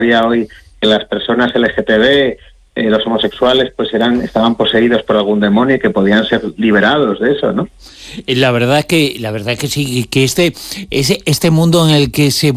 había hoy que las personas LGTB, los homosexuales, pues estaban poseídos por algún demonio y que podían ser liberados de eso, ¿no? La verdad que sí, que este mundo en el que se